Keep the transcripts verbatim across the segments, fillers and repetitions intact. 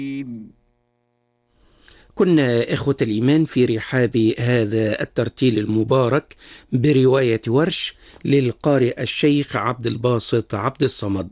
كنا إخوة الإيمان في رحاب هذا الترتيل المبارك برواية ورش للقارئ الشيخ عبد الباسط عبد الصمد،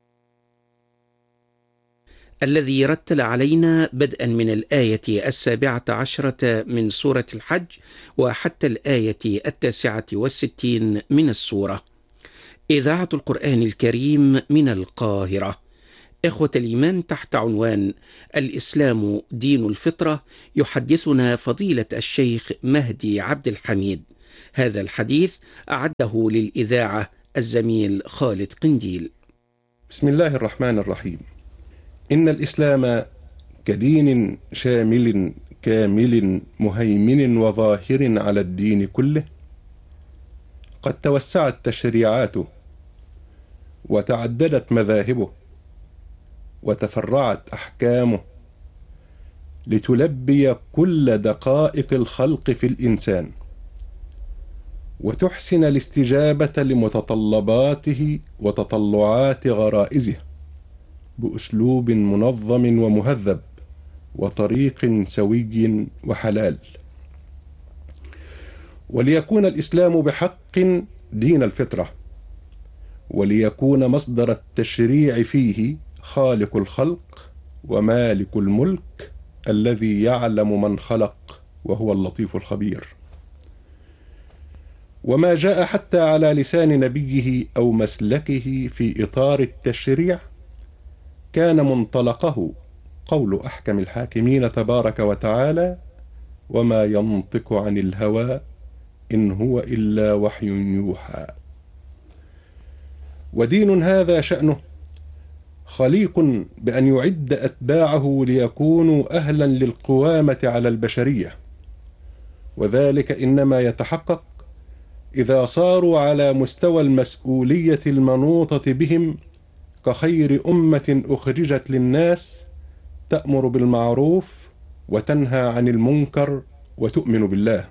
الذي رتل علينا بدءا من الآية السابعة عشرة من سورة الحج وحتى الآية التاسعة والستين من السورة. إذاعة القرآن الكريم من القاهرة. إخوة الإيمان، تحت عنوان الإسلام دين الفطرة، يحدثنا فضيلة الشيخ مهدي عبد الحميد. هذا الحديث أعده للإذاعة الزميل خالد قنديل. بسم الله الرحمن الرحيم. إن الإسلام كدين شامل كامل مهيمن وظاهر على الدين كله قد توسعت تشريعاته وتعددت مذاهبه وتفرعت أحكامه لتلبي كل دقائق الخلق في الإنسان وتحسن الاستجابة لمتطلباته وتطلعات غرائزه بأسلوب منظم ومهذب وطريق سوي وحلال. وليكون الإسلام بحق دين الفطرة، وليكون مصدر التشريع فيه خالق الخلق ومالك الملك الذي يعلم من خلق وهو اللطيف الخبير. وما جاء حتى على لسان نبيه أو مسلكه في إطار التشريع كان منطلقه قول أحكم الحاكمين تبارك وتعالى: وما ينطق عن الهوى إن هو إلا وحي يوحى. ودين هذا شأنه خليق بأن يعد أتباعه ليكونوا أهلا للقوامة على البشرية، وذلك إنما يتحقق إذا صاروا على مستوى المسؤولية المنوطة بهم كخير أمة أخرجت للناس، تأمر بالمعروف وتنهى عن المنكر وتؤمن بالله.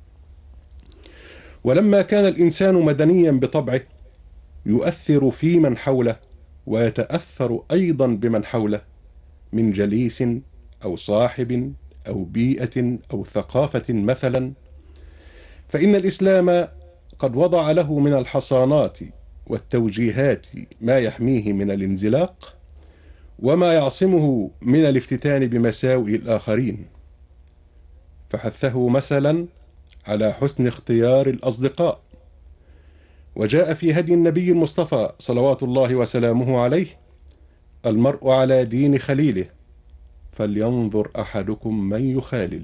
ولما كان الإنسان مدنيا بطبعه يؤثر في من حوله ويتأثر أيضا بمن حوله من جليس أو صاحب أو بيئة أو ثقافة مثلا، فإن الإسلام قد وضع له من الحصانات والتوجيهات ما يحميه من الانزلاق وما يعصمه من الافتتان بمساوئ الآخرين، فحثه مثلا على حسن اختيار الأصدقاء. وجاء في هدي النبي المصطفى صلوات الله وسلامه عليه: المرء على دين خليله فلينظر أحدكم من يخالل.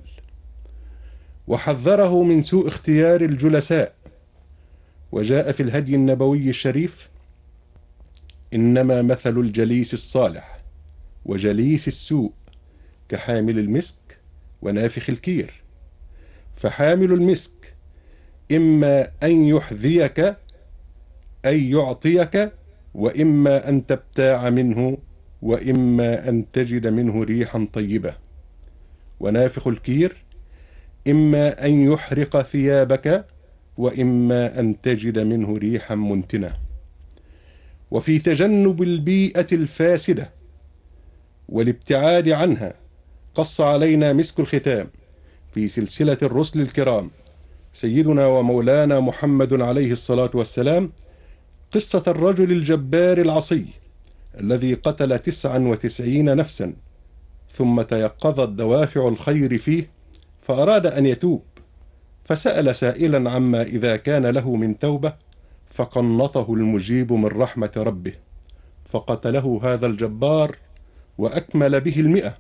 وحذره من سوء اختيار الجلساء. وجاء في الهدي النبوي الشريف: إنما مثل الجليس الصالح وجليس السوء كحامل المسك ونافخ الكير، فحامل المسك إما أن يحذيك أي يعطيك، وإما أن تبتاع منه، وإما أن تجد منه ريحا طيبة. ونافخ الكير إما أن يحرق ثيابك، وإما أن تجد منه ريحا منتنة. وفي تجنب البيئة الفاسدة والابتعاد عنها قص علينا مسك الختام في سلسلة الرسل الكرام سيدنا ومولانا محمد عليه الصلاة والسلام قصة الرجل الجبار العصي الذي قتل تسعا وتسعين نفسا، ثم تيقظت دوافع الخير فيه فأراد أن يتوب، فسأل سائلا عما إذا كان له من توبة، فقنطه المجيب من رحمة ربه، فقتله هذا الجبار وأكمل به المئة.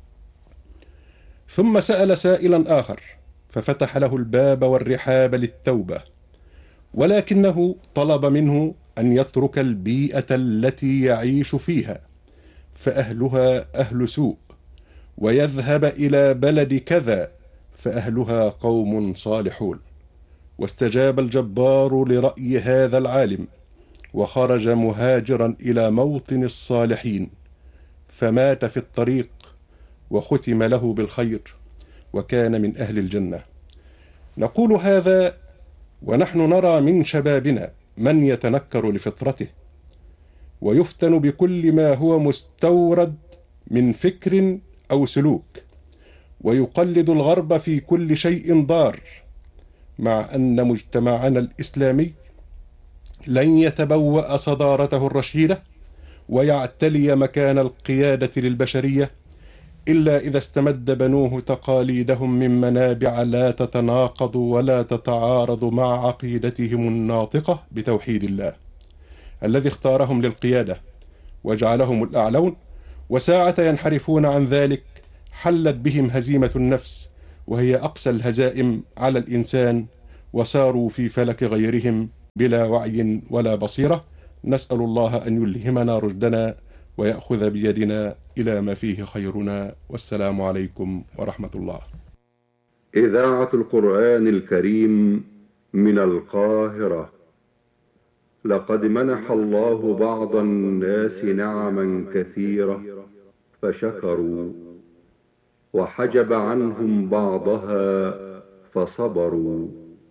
ثم سأل سائلا آخر ففتح له الباب والرحاب للتوبة، ولكنه طلب منه أن يترك البيئة التي يعيش فيها فأهلها أهل سوء، ويذهب إلى بلد كذا فأهلها قوم صالحون. واستجاب الجبار لرأي هذا العالم وخرج مهاجرا إلى موطن الصالحين، فمات في الطريق وختم له بالخير وكان من أهل الجنة. نقول هذا ونحن نرى من شبابنا من يتنكر لفطرته ويفتن بكل ما هو مستورد من فكر أو سلوك، ويقلد الغرب في كل شيء ضار، مع أن مجتمعنا الإسلامي لن يتبوأ صدارته الرشيدة ويعتلي مكان القيادة للبشرية إلا إذا استمد بنوه تقاليدهم من منابع لا تتناقض ولا تتعارض مع عقيدتهم الناطقة بتوحيد الله الذي اختارهم للقيادة وجعلهم الأعلون. وساعة ينحرفون عن ذلك حلت بهم هزيمة النفس، وهي أقسى الهزائم على الإنسان، وساروا في فلك غيرهم بلا وعي ولا بصيرة. نسأل الله أن يلهمنا رشدنا ويأخذ بيدنا إلى ما فيه خيرنا. والسلام عليكم ورحمة الله. إذاعة القرآن الكريم من القاهرة. لقد منح الله بعض الناس نعما كثيرة فشكروا، وحجب عنهم بعضها فصبروا.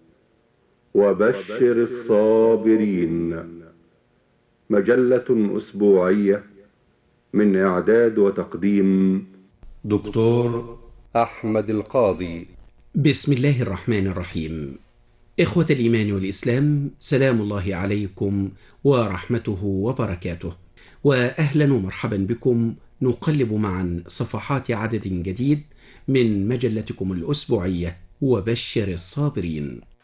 وبشر الصابرين. مجلة أسبوعية من إعداد وتقديم دكتور أحمد القاضي. بسم الله الرحمن الرحيم. إخوة الإيمان والإسلام، سلام الله عليكم ورحمته وبركاته، وأهلا ومرحبا بكم. نقلب معا صفحات عدد جديد من مجلتكم الأسبوعية وبشر الصابرين.